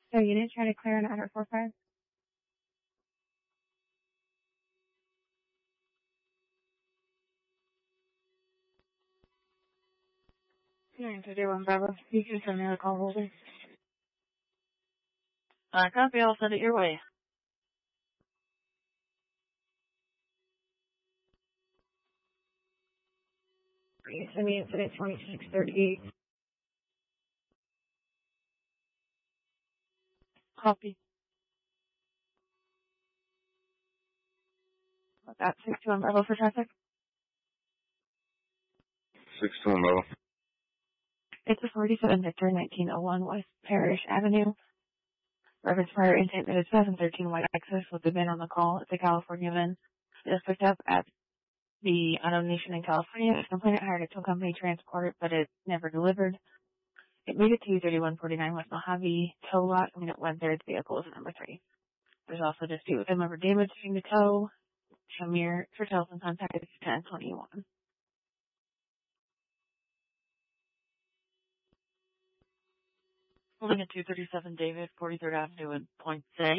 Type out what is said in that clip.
So you didn't try to clear an outer 4-5? Hearing to do one, Bravo. You can send me the call holder. Copy, I'll send it your way. Send me incident 2638. Copy. That's 621 Bravo for traffic. 621 Bravo. It's a 47 Victor, 1901 West Parish Avenue. Reference prior intent that is 713 White Access with the VIN on the call. It's a California VIN. It was picked up at the unknown nation in California. The complainant hired a tow company to transport it, but it never delivered. It made it to 3149 West Mojave tow lot, and it went there. The vehicle is number 3. There's also a dispute with him over damaging the tow. Shamir for telephone contact is 1021. Holding at 237 David, 43rd Avenue in Point A.